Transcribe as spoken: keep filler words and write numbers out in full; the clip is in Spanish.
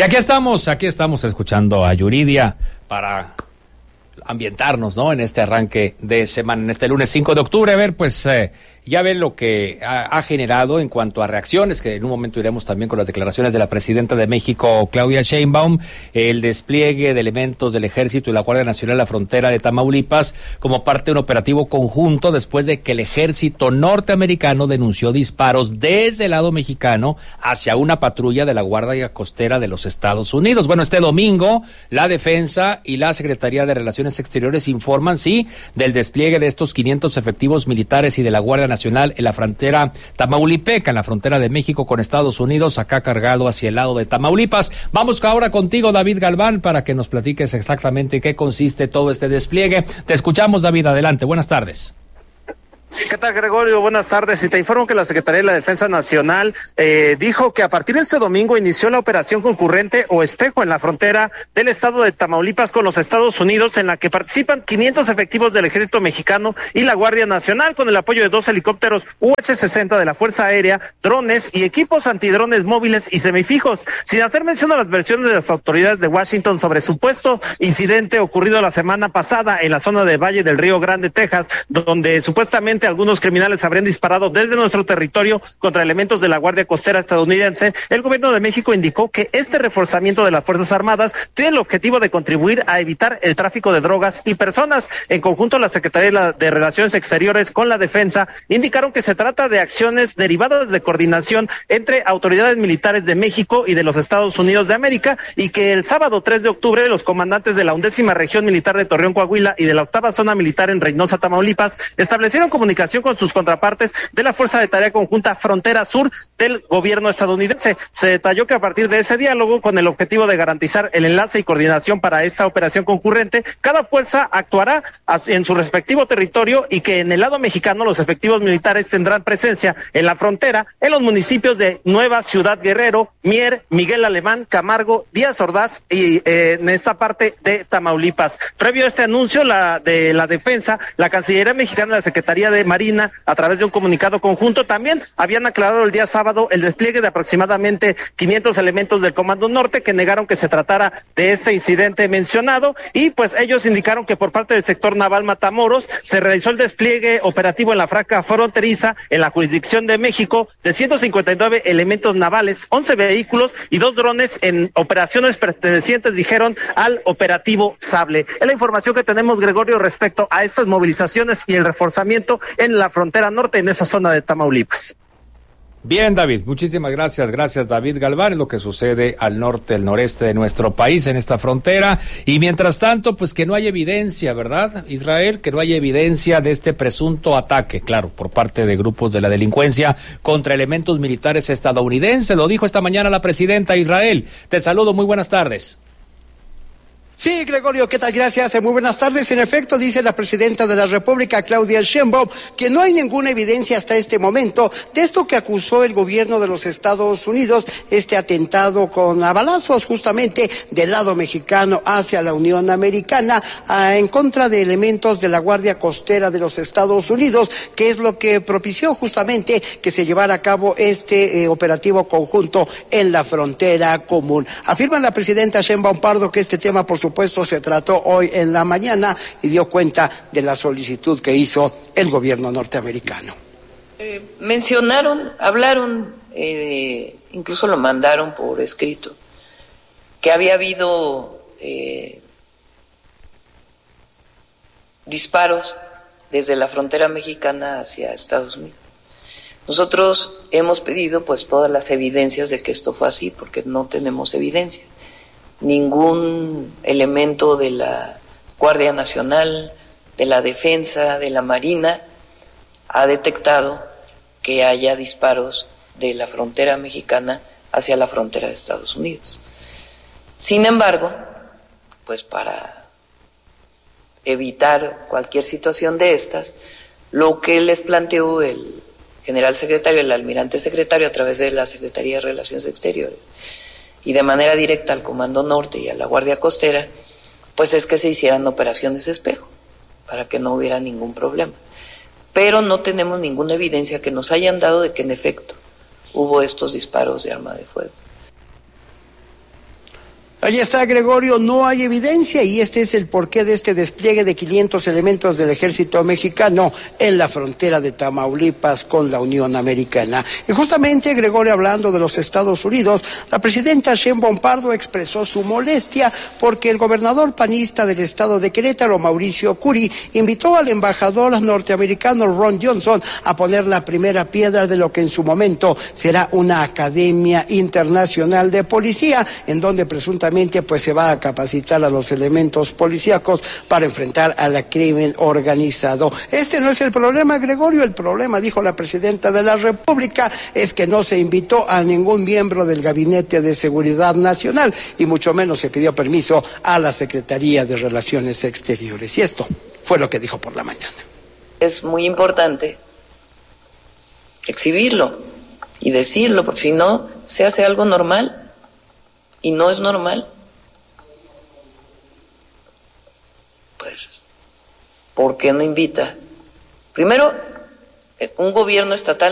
Y aquí estamos, aquí estamos escuchando a Yuridia para ambientarnos, ¿no? En este arranque de semana, en este lunes cinco de octubre. A ver, pues eh, ya ven lo que ha, ha generado en cuanto a reacciones, que en un momento iremos también con las declaraciones de la presidenta de México, Claudia Sheinbaum, el despliegue de elementos del Ejército y la Guardia Nacional a la frontera de Tamaulipas como parte de un operativo conjunto después de que el Ejército norteamericano denunció disparos desde el lado mexicano hacia una patrulla de la Guardia Costera de los Estados Unidos. Bueno, este domingo la Defensa y la Secretaría de Relaciones Exteriores informan, sí, del despliegue de estos quinientos efectivos militares y de la Guardia Nacional en la frontera tamaulipeca, en la frontera de México con Estados Unidos, acá cargado hacia el lado de Tamaulipas. Vamos ahora contigo, David Galván, para que nos platiques exactamente qué consiste todo este despliegue. Te escuchamos, David, adelante, buenas tardes. ¿Qué tal, Gregorio? Buenas tardes. Y te informo que la Secretaría de la Defensa Nacional eh, dijo que a partir de este domingo inició la operación concurrente o espejo en la frontera del estado de Tamaulipas con los Estados Unidos, en la que participan quinientos efectivos del Ejército Mexicano y la Guardia Nacional, con el apoyo de dos helicópteros U H sesenta de la Fuerza Aérea, drones y equipos antidrones móviles y semifijos, sin hacer mención a las versiones de las autoridades de Washington sobre supuesto incidente ocurrido la semana pasada en la zona de Valle del Río Grande, Texas, donde supuestamente algunos criminales habrían disparado desde nuestro territorio contra elementos de la Guardia Costera estadounidense. El gobierno de México indicó que este reforzamiento de las Fuerzas Armadas tiene el objetivo de contribuir a evitar el tráfico de drogas y personas. En conjunto, la Secretaría de Relaciones Exteriores con la Defensa indicaron que se trata de acciones derivadas de coordinación entre autoridades militares de México y de los Estados Unidos de América, y que el sábado tres de octubre los comandantes de la undécima región militar de Torreón, Coahuila, y de la octava zona militar en Reynosa, Tamaulipas, establecieron comunicación con sus contrapartes de la Fuerza de Tarea Conjunta Frontera Sur del gobierno estadounidense. Se detalló que a partir de ese diálogo, con el objetivo de garantizar el enlace y coordinación para esta operación concurrente, cada fuerza actuará en su respectivo territorio, y que en el lado mexicano los efectivos militares tendrán presencia en la frontera en los municipios de Nueva Ciudad Guerrero, Mier, Miguel Alemán, Camargo, Díaz Ordaz y eh, en esta parte de Tamaulipas. Previo a este anuncio la de la Defensa, la Cancillería Mexicana y la Secretaría de Marina, a través de un comunicado conjunto, también habían aclarado el día sábado el despliegue de aproximadamente quinientos elementos del Comando Norte, que negaron que se tratara de este incidente mencionado, y pues ellos indicaron que por parte del sector naval Matamoros se realizó el despliegue operativo en la franja fronteriza en la jurisdicción de México de ciento cincuenta y nueve elementos navales, once vehículos y dos drones en operaciones pertenecientes, dijeron, al operativo Sable. Es la información que tenemos, Gregorio, respecto a estas movilizaciones y el reforzamiento en la frontera norte, en esa zona de Tamaulipas. Bien, David, muchísimas gracias, gracias David Galván. Es lo que sucede al norte, el noreste de nuestro país, en esta frontera, y mientras tanto, pues que no hay evidencia, ¿verdad, Israel? Que no hay evidencia de este presunto ataque, claro, por parte de grupos de la delincuencia contra elementos militares estadounidenses. Lo dijo esta mañana la presidenta. Israel, te saludo, muy buenas tardes. Sí, Gregorio, ¿qué tal? Gracias. Muy buenas tardes. En efecto, dice la presidenta de la República, Claudia Sheinbaum, que no hay ninguna evidencia hasta este momento de esto que acusó el gobierno de los Estados Unidos, este atentado con a balazos justamente del lado mexicano hacia la Unión Americana, a, en contra de elementos de la Guardia Costera de los Estados Unidos, que es lo que propició justamente que se llevara a cabo este eh, operativo conjunto en la frontera común. Afirma la presidenta Sheinbaum Pardo que este tema, por supuesto, se trató hoy en la mañana y dio cuenta de la solicitud que hizo el gobierno norteamericano. Eh, mencionaron, hablaron, eh, incluso lo mandaron por escrito, que había habido eh, disparos desde la frontera mexicana hacia Estados Unidos. Nosotros hemos pedido pues todas las evidencias de que esto fue así, porque no tenemos evidencia. Ningún elemento de la Guardia Nacional, de la Defensa, de la Marina ha detectado que haya disparos de la frontera mexicana hacia la frontera de Estados Unidos. Sin embargo, pues para evitar cualquier situación de estas, lo que les planteó el general secretario, el almirante secretario, a través de la Secretaría de Relaciones Exteriores, y de manera directa al Comando Norte y a la Guardia Costera, pues es que se hicieran operaciones espejo, para que no hubiera ningún problema. Pero no tenemos ninguna evidencia que nos hayan dado de que en efecto hubo estos disparos de arma de fuego. Ahí está, Gregorio, no hay evidencia y este es el porqué de este despliegue de quinientos elementos del ejército mexicano en la frontera de Tamaulipas con la Unión Americana. Y justamente, Gregorio, hablando de los Estados Unidos, la presidenta Sheinbaum Pardo expresó su molestia porque el gobernador panista del estado de Querétaro, Mauricio Curi, invitó al embajador norteamericano Ron Johnson a poner la primera piedra de lo que en su momento será una academia internacional de policía, en donde presuntamente pues se va a capacitar a los elementos policíacos para enfrentar al crimen organizado. Este no es el problema, Gregorio, el problema, dijo la presidenta de la República, es que no se invitó a ningún miembro del Gabinete de Seguridad Nacional y mucho menos se pidió permiso a la Secretaría de Relaciones Exteriores. Y esto fue lo que dijo por la mañana. Es muy importante exhibirlo y decirlo, porque si no se hace algo normal. Y no es normal, pues, ¿por qué no invita? Primero, un gobierno estatal